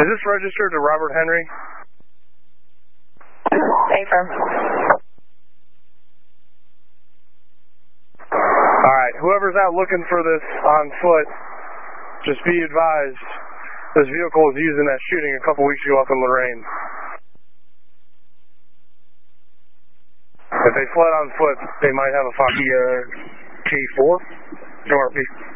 Is this registered to Robert Henry? Affirm. Alright, whoever's out looking for this on foot, just be advised, this vehicle was used in that shooting a couple weeks ago up in Lorain. If they fled on foot, they might have a K4, URP.